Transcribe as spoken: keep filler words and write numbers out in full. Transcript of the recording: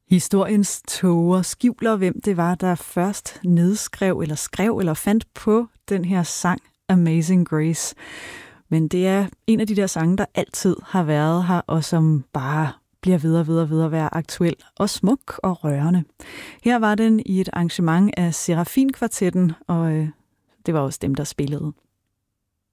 Historiens tåger skjuler, hvem det var, der først nedskrev eller skrev eller fandt på den her sang Amazing Grace. Men det er en af de der sange, der altid har været her, og som bare bliver ved og ved og ved at være aktuel og smuk og rørende. Her var den i et arrangement af Serafin Kvartetten, og øh, det var også dem, der spillede.